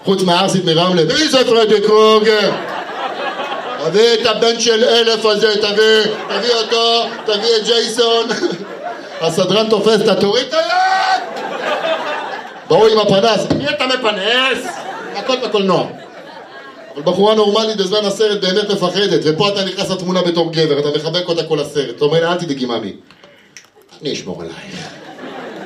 חוץ מהארסית מרמלה, תביא זה פרדי קרוגר, תביא את הבן של 1000 הזה, תביא אותו, תביא את ג'ייסון. הסדרן תופס, אתה תוריד את היד! באו עם הפנס, מי אתה מפנס? הכל בקולנוע. אבל בחורה נורמלית בזמן הסרט באמת מפחדת, ופה אתה נכנס לתמונה בתור גבר, אתה מחבק אותה כל הסרט. אתה אומר, אל תדאגי ממי, אני אשמור עלייך.